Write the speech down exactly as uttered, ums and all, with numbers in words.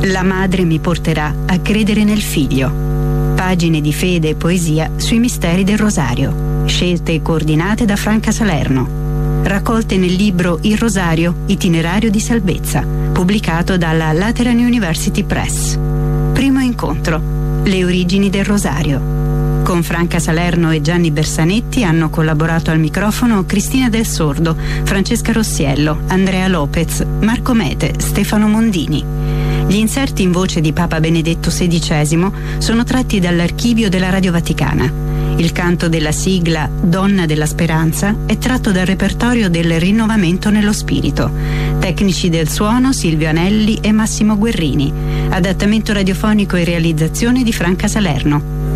La madre mi porterà a credere nel figlio. Pagine di fede e poesia sui misteri del Rosario, scelte e coordinate da Franca Salerno, raccolte nel libro Il Rosario, itinerario di salvezza, pubblicato dalla Lateran University Press. Primo incontro, le origini del Rosario. Con Franca Salerno e Gianni Bersanetti hanno collaborato al microfono Cristina Del Sordo, Francesca Rossiello, Andrea Lopez, Marco Mete, Stefano Mondini. Gli inserti in voce di Papa Benedetto sedicesimo sono tratti dall'archivio della Radio Vaticana. Il canto della sigla Donna della Speranza è tratto dal repertorio del Rinnovamento nello Spirito. Tecnici del suono Silvio Anelli e Massimo Guerrini. Adattamento radiofonico e realizzazione di Franca Salerno.